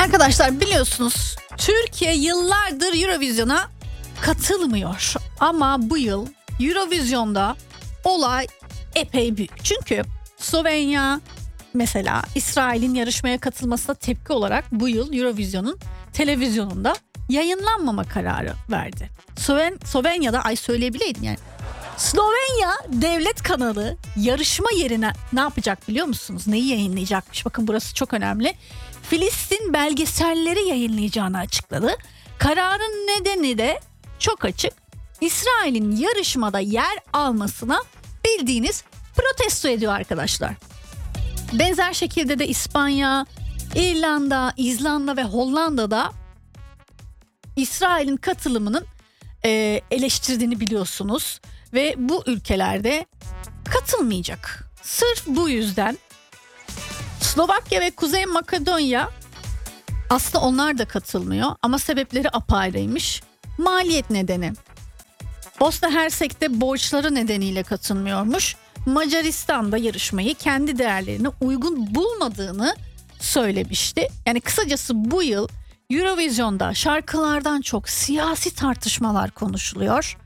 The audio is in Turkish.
Arkadaşlar biliyorsunuz Türkiye yıllardır Eurovision'a katılmıyor. Ama bu yıl Eurovision'da olay epey büyük. Çünkü Slovenya mesela İsrail'in yarışmaya katılmasına tepki olarak bu yıl Eurovision'un televizyonunda yayınlanmama kararı verdi. Slovenya'da söyleyebileydim yani. Slovenya devlet kanalı yarışma yerine ne yapacak biliyor musunuz? Neyi yayınlayacakmış? Bakın burası çok önemli. Filistin belgeselleri yayınlayacağını açıkladı. Kararın nedeni de çok açık. İsrail'in yarışmada yer almasına bildiğiniz protesto ediyor arkadaşlar. Benzer şekilde de İspanya, İrlanda, İzlanda ve Hollanda'da İsrail'in katılımının eleştirdiğini biliyorsunuz. Ve bu ülkelerde katılmayacak. Sırf bu yüzden Slovakya ve Kuzey Makedonya aslında onlar da katılmıyor ama sebepleri apayrıymış. Maliyet nedeni. Bosna Hersek'te borçları nedeniyle katılmıyormuş. Macaristan'da yarışmayı kendi değerlerine uygun bulmadığını söylemişti. Yani kısacası bu yıl Eurovision'da şarkılardan çok siyasi tartışmalar konuşuluyor.